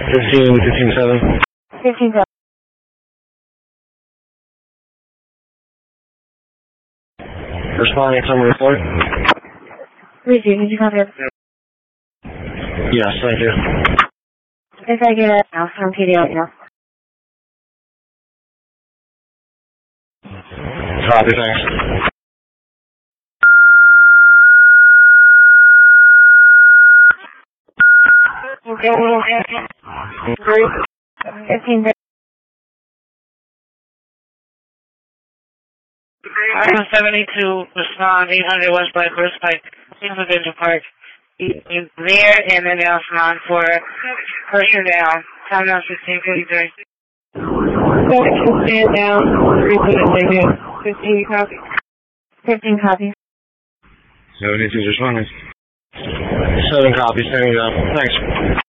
15-7. 15-7. Responding to report. Received, did you copy it? Yes, thank you. If I get it now from PD, I'll let you know. Copy, thanks. Group 15. Item 72, respond 800 West Black Horse Pike, Division Park. He's there, and then they'll respond for person down. Time now 16:53. Stand down. 15 copy. 15 copy. 72 responding. 7 copies, standing down. Thanks.